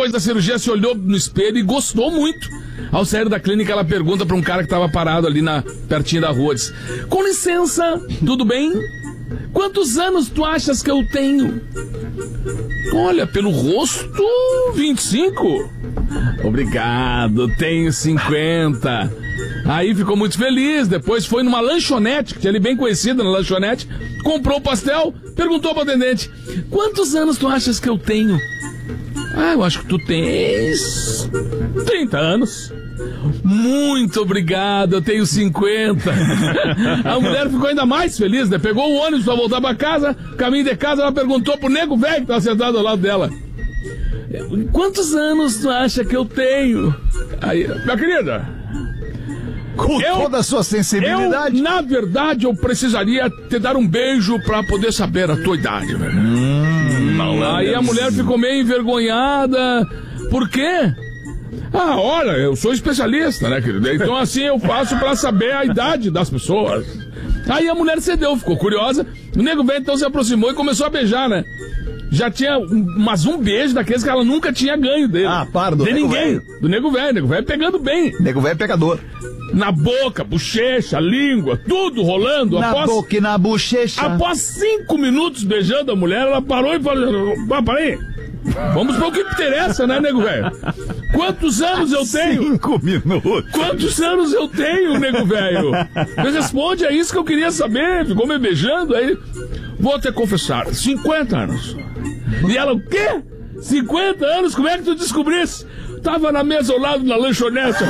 depois da cirurgia, se olhou no espelho e gostou muito. Ao sair da clínica, ela pergunta pra um cara que tava parado ali pertinho da rua, diz: com licença, tudo bem? Quantos anos tu achas que eu tenho? Olha, pelo rosto, 25. Obrigado, tenho 50. Aí ficou muito feliz, depois foi numa lanchonete, que tinha ali bem conhecida na lanchonete, comprou o pastel, perguntou pro atendente: quantos anos tu achas que eu tenho? Eu acho que tu tens 30 anos. Muito obrigado, eu tenho 50. A mulher ficou ainda mais feliz, né? Pegou o ônibus pra voltar pra casa, caminho de casa, ela perguntou pro nego velho que tava sentado ao lado dela: quantos anos tu acha que eu tenho? Aí, minha querida, com toda a sua sensibilidade, na verdade, eu precisaria te dar um beijo pra poder saber a tua idade, velho. Aí a mulher ficou meio envergonhada. Por quê? Olha, eu sou especialista, né, querido? Então assim eu faço pra saber a idade das pessoas. Aí a mulher cedeu, ficou curiosa. O nego velho então se aproximou e começou a beijar, né? Já tinha um beijo daqueles que ela nunca tinha ganho dele. Para do de nego ninguém. Véio. Do nego velho pegando bem. Nego velho pecador. Na boca, bochecha, língua, tudo rolando. Na boca e na bochecha. Após 5 minutos beijando a mulher, ela parou e falou: peraí, vamos para o que interessa, né, nego velho? Quantos anos eu tenho? 5 minutos. Quantos anos eu tenho, nego velho? Me responde, é isso que eu queria saber. Ficou me beijando, aí... Vou te confessar, 50 anos. E ela, o quê? 50 anos? Como é que tu descobrisse? Tava na mesa ao lado, na lanchonete.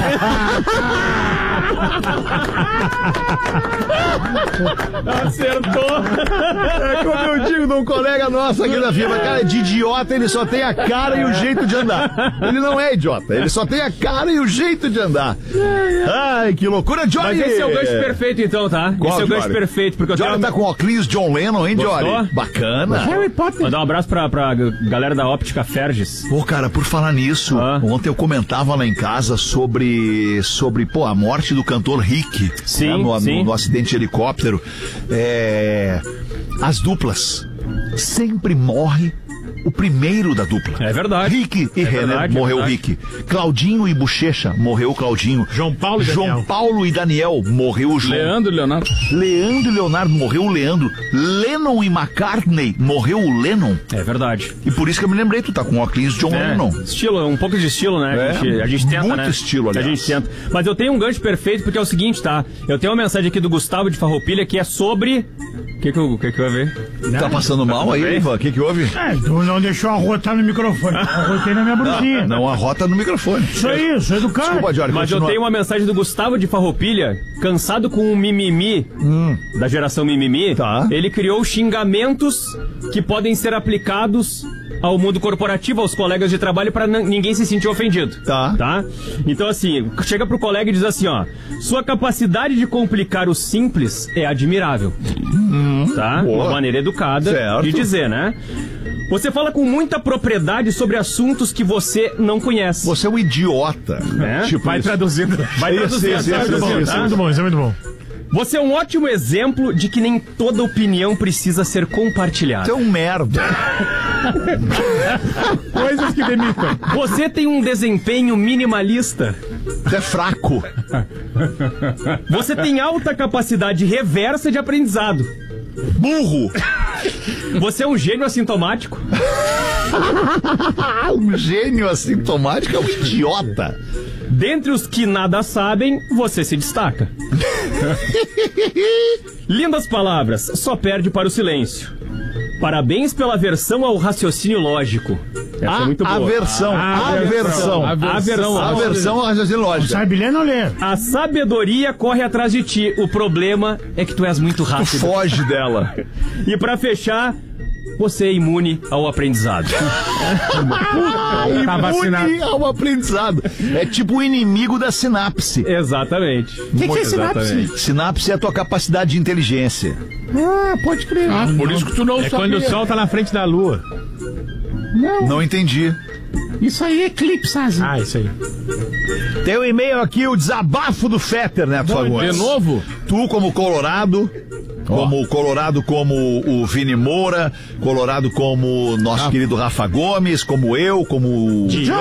Acertou. É como eu digo de um colega nosso aqui da firma: cara, de idiota ele só tem a cara e o jeito de andar. Ele não é idiota, ele só tem a cara e o jeito de andar. Ai, que loucura, Johnny. Mas esse é o gancho perfeito então, tá? Qual, esse é o gancho Johnny? perfeito, porque eu Johnny tenho... tá com óculos John Lennon, hein, Gostou? Johnny? Bacana. Harry Potter. Mandar um abraço pra galera da Óptica Ferges. Pô, cara, por falar nisso, ontem eu comentava lá em casa sobre a morte do cantor Rick. Sim, né, no acidente de helicóptero. As duplas. Sempre morre o primeiro da dupla. É verdade. Rick e Renner, morreu o Rick. Claudinho e Bochecha, morreu o Claudinho. João Paulo e Daniel, morreu o João. Leandro e Leonardo, morreu o Leandro. Lennon e McCartney, morreu o Lennon. É verdade. E por isso que eu me lembrei, tu tá com óculos John Lennon. Estilo, um pouco de estilo, né? A gente tenta, muito né? estilo, aliás. A gente tenta. Mas eu tenho um gancho perfeito, porque é o seguinte, tá? Eu tenho uma mensagem aqui do Gustavo de Farroupilha que é sobre... O que vai ver? Tá passando mal aí, Ivan? O que houve? Tu não deixou arrotar no microfone. Arrotei na minha bruxinha. Não arrota no microfone. Isso aí, sou educado. Desculpa, Jorge, Mas continua. eu tenho uma mensagem do Gustavo de Farroupilha, cansado com o mimimi, da geração mimimi. Tá. Ele criou xingamentos que podem ser aplicados ao mundo corporativo, aos colegas de trabalho, para ninguém se sentir ofendido. Tá. Então, assim, chega pro colega e diz assim, ó: sua capacidade de complicar o simples é admirável. Tá? Boa. Uma maneira educada Certo. de dizer, né? Você fala com muita propriedade sobre assuntos que você não conhece. Você é um idiota. Tipo Vai isso. traduzindo. Vai traduzindo. Isso, tá? isso, Traduzindo, isso, tá? Muito bom, isso é muito bom. Você é um ótimo exemplo de que nem toda opinião precisa ser compartilhada. Você é um merda. Coisas que demitam. Você tem um desempenho minimalista. Você é fraco. Você tem alta capacidade reversa de aprendizado. Burro. Você é um gênio assintomático. Um gênio assintomático é um idiota. Dentre os que nada sabem, você se destaca. Lindas palavras, só perde para o silêncio. Parabéns pela aversão ao raciocínio lógico. Essa é muito boa. Aversão ao raciocínio lógico. Sabe ler ou não ler? A sabedoria corre atrás de ti. O problema é que tu és muito Tu rápido. foge dela. E pra fechar, você é imune ao aprendizado. Imune ao aprendizado. É tipo o inimigo da sinapse. Exatamente. O que é sinapse? Sinapse é a tua capacidade de inteligência. Pode crer. Por isso que tu não sabia. Quando o sol tá na frente da lua. Não entendi. Isso aí é eclipse. Isso aí. Tem um e-mail aqui, o desabafo do Fetter, né, por favor. De novo? Tu como Colorado, como o Vini Moura, Colorado como nosso querido Rafa Gomes, como eu, como